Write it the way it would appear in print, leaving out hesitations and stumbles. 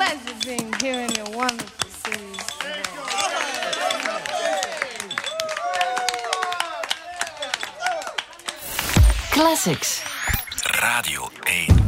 pleasure being here in your wonderful cities today. Classics. Radio 1.